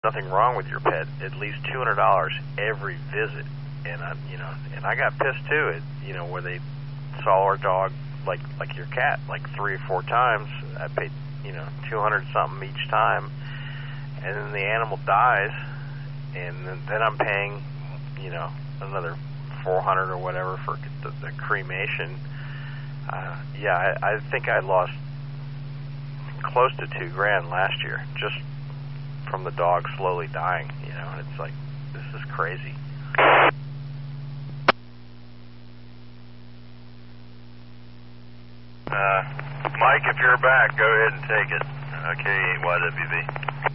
nothing wrong with your pet, at least $200 every visit. And I got pissed too. Where they saw our dog like your cat, like 3 or 4 times. I paid 200 something each time, and then the animal dies, and then I'm paying another 400 or whatever for the cremation. I think I lost close to $2,000 last year just from the dog slowly dying. And it's like, this is crazy. Mike, if you're back, go ahead and take it. Okay, YWV.